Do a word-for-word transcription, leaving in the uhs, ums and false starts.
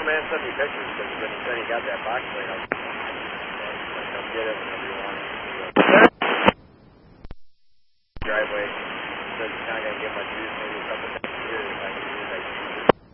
Superman sent me pictures because when he said he got that box plate, I was like, come get it whenever you want. Driveway. Said he's not going to get much use, maybe a couple of